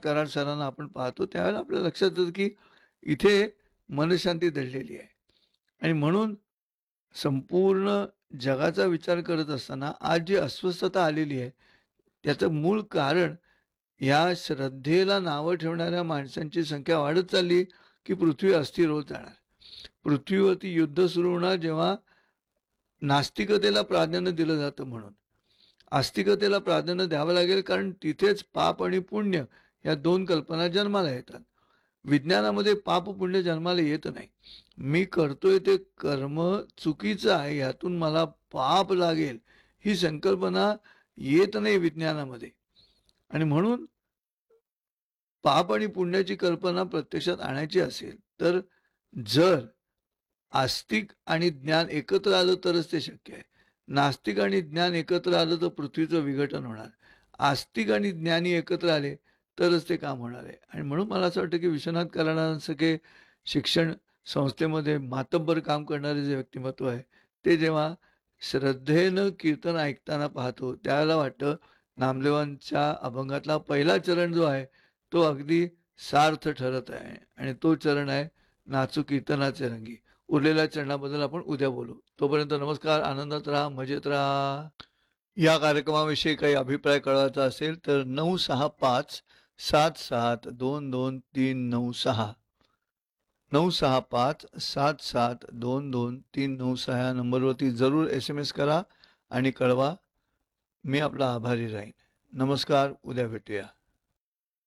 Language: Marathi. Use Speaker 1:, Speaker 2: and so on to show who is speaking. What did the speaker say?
Speaker 1: कराड सरांना आपण पाहतो त्यावेळेला आपल्या लक्षात येतं, की इथे मनःशांती दडलेली आहे. आणि म्हणून संपूर्ण जगाचा विचार करत असताना आज जी अस्वस्थता आलेली आहे, त्याचं मूळ कारण या श्रद्धेला नावं ठेवणाऱ्या माणसांची संख्या वाढत चालली, की पृथ्वी अस्थिर होत जाणार. पृथ्वीवरती युद्ध सुरू होणार जेव्हा नास्तिकतेला प्राधान्य दिलं जातं म्हणून. आस्तिकतेला प्राधान्य द्यावं लागेल कारण तिथेच पाप आणि पुण्य या 2 कल्पना जन्माला येतात. विज्ञानामध्ये पाप पुण्य जन्माला येत नाही. मी करतोय ते कर्म चुकीचं आहे ह्यातून मला पाप लागेल ही संकल्पना येत नाही विज्ञानामध्ये. आणि म्हणून पाप आणि पुण्याची कल्पना प्रत्यक्षात आणायची असेल, तर जर आस्तिक आणि ज्ञान एकत्र आलं तरच ते शक्य आहे. नास्तिक आणि ज्ञान एकत्र आलं तर पृथ्वीचं विघटन होणार. आस्तिक आणि ज्ञानी एकत्र आले तरच ते काम होणार आहे. आणि म्हणून मला असं वाटतं, की विश्वनाथ कराडांसारखे शिक्षण संस्थेमध्ये मातब्बर काम करणारे जे व्यक्तिमत्व आहे, ते जेव्हा श्रद्धेनं कीर्तन ऐकताना पाहतो, त्यावेळेला वाटतं नामदेवांच्या अभंगातला पहिला चरण जो आहे, तो अगदी सार्थ ठरत आहे आणि तो चरण आहे नाचू कीर्तनाचे रंगी. उरलेल्या चरणाबद्दल आपण उद्या बोलू. तोपर्यंत नमस्कार, आनंदात राहा, मजेत राहा. या कार्यक्रमाविषयी काही अभिप्राय कळवायचा असेल तर 965-7722-396 965-7722-396 या नंबरवरती जरूर SMS करा आणि कळवा. मी आपला आभारी राहीन. नमस्कार. उद्या भेटूया.